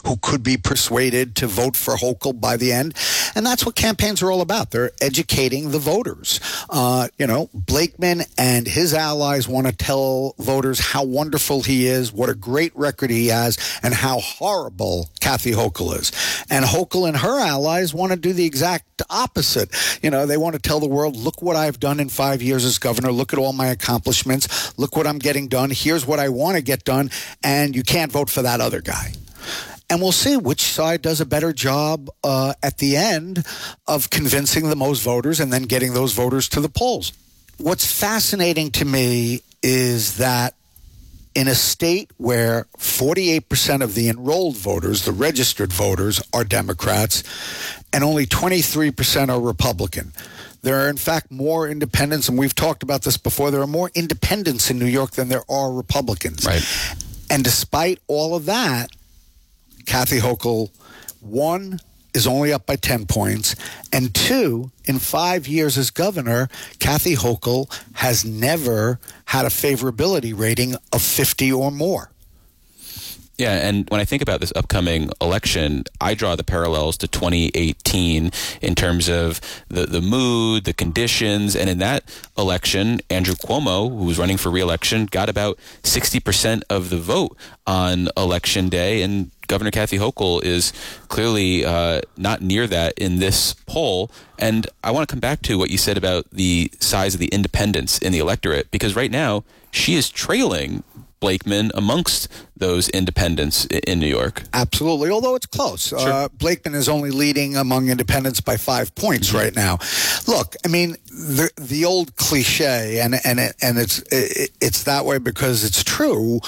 who could be persuaded to vote for Hochul by the end. And that's what campaigns are all about. They're educating the voters. Blakeman and his allies want to tell voters how wonderful he is, what a great record he has, and how horrible Kathy Hochul is. And Hochul and her allies want to do the exact opposite. They want to tell the world, look what I've done in 5 years as governor. Look at all my accomplishments. Look what I'm getting done. Here's what I want to get done. And you can't vote for that other guy. And we'll see which side does a better job at the end of convincing the most voters and then getting those voters to the polls. What's fascinating to me is that in a state where 48% of the enrolled voters, the registered voters, are Democrats, and only 23% are Republican. There are, in fact, more independents, and we've talked about this before, there are more independents in New York than there are Republicans. Right. And despite all of that, Kathy Hochul, one, is only up by 10 points, and two, in 5 years as governor, Kathy Hochul has never had a favorability rating of 50 or more. Yeah, and when I think about this upcoming election, I draw the parallels to 2018 in terms of the mood, the conditions, and in that election, Andrew Cuomo, who was running for re-election, got about 60% of the vote on Election Day, and Governor Kathy Hochul is clearly not near that in this poll. And I want to come back to what you said about the size of the independents in the electorate, because right now she is trailing Blakeman amongst those independents in New York. Absolutely, although it's close. Sure. Blakeman is only leading among independents by 5 points right now. Look, I mean, the old cliche, and it's that way because it's true,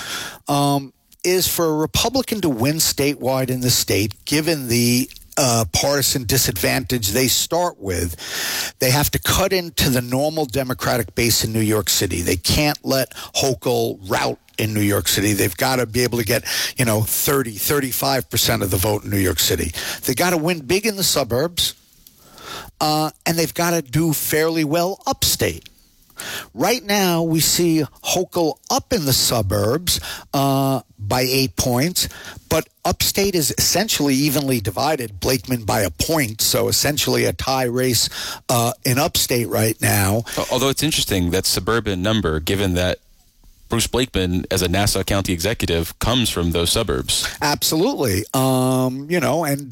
is for a Republican to win statewide in the state, given the partisan disadvantage they start with, they have to cut into the normal Democratic base in New York City. They can't let Hochul rout in New York City. They've got to be able to get, 30, 35% of the vote in New York City. They got to win big in the suburbs, and they've got to do fairly well upstate. Right now, we see Hochul up in the suburbs by 8 points, but upstate is essentially evenly divided, Blakeman by a point, so essentially a tie race in upstate right now. Although it's interesting, that suburban number, given that Bruce Blakeman, as a Nassau County executive, comes from those suburbs. Absolutely. And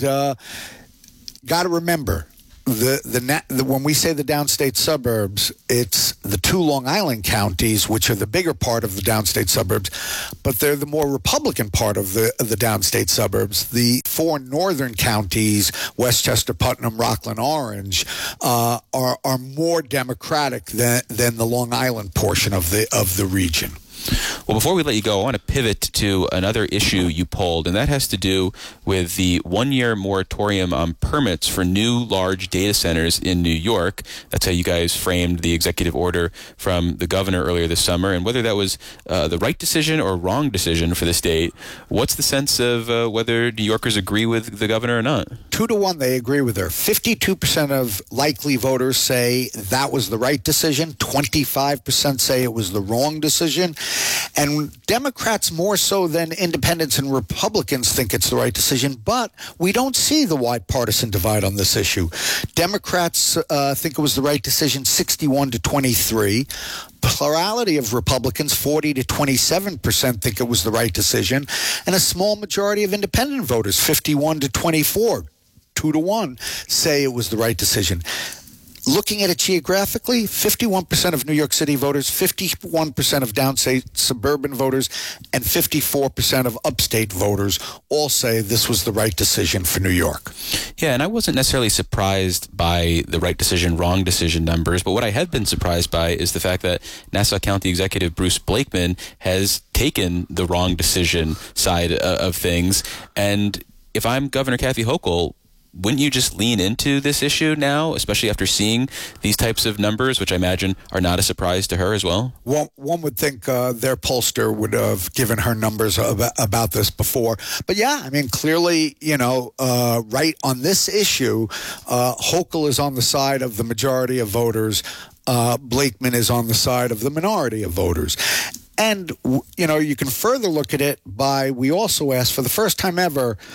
got to remember, when we say the downstate suburbs, it's the two Long Island counties, which are the bigger part of the downstate suburbs, but they're the more Republican part of the downstate suburbs. The four northern counties, Westchester, Putnam, Rockland, Orange, are more Democratic than the Long Island portion of the region. Well, before we let you go, I want to pivot to another issue you pulled, and that has to do with the one-year moratorium on permits for new large data centers in New York. That's how you guys framed the executive order from the governor earlier this summer, and whether that was the right decision or wrong decision for the state. What's the sense of whether New Yorkers agree with the governor or not? 2-1, they agree with her. 52% of likely voters say that was the right decision. 25% say it was the wrong decision. And Democrats more so than independents and Republicans think it's the right decision, but we don't see the wide partisan divide on this issue. Democrats think it was the right decision, 61-23. Plurality of Republicans, 40-27%, think it was the right decision. And a small majority of independent voters, 51-24, 2-1, say it was the right decision. Looking at it geographically, 51% of New York City voters, 51% of downstate suburban voters, and 54% of upstate voters all say this was the right decision for New York. Yeah, and I wasn't necessarily surprised by the right decision, wrong decision numbers, but what I have been surprised by is the fact that Nassau County Executive Bruce Blakeman has taken the wrong decision side of things. And if I'm Governor Kathy Hochul, wouldn't you just lean into this issue now, especially after seeing these types of numbers, which I imagine are not a surprise to her as well? One would think their pollster would have given her numbers about this before. But yeah, I mean, clearly, right on this issue, Hochul is on the side of the majority of voters. Blakeman is on the side of the minority of voters. And, you can further look at it by, we also asked for the first time ever,